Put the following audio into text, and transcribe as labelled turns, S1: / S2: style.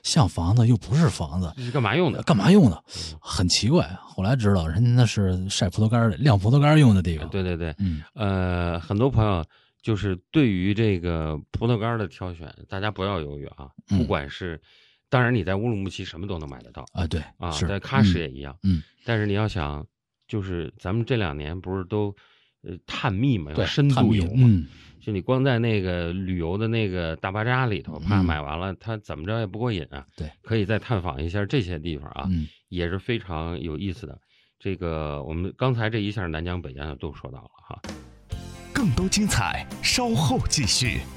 S1: 像房子又不是房子，
S2: 是干嘛用的？
S1: 很奇怪。后来知道人家那是晒葡萄干的，晾葡萄干用的地方。
S2: 对对对，很多朋友就是对于这个葡萄干的挑选，大家不要犹豫啊，不管是，当然你在乌鲁木齐什么都能买得到
S1: 啊，对
S2: 啊，
S1: 是
S2: 在喀什也一样，
S1: 嗯，
S2: 但是你要想，就是咱们这2年不是都探秘嘛，
S1: 对，
S2: 深度游嘛，就你光在那个旅游的那个大巴扎里头，怕买完了它怎么着也不过瘾啊。
S1: 对，
S2: 可以再探访一下这些地方啊，也是非常有意思的。这个我们刚才这一下南疆北疆都说到了哈，
S3: 更多精彩稍后继续。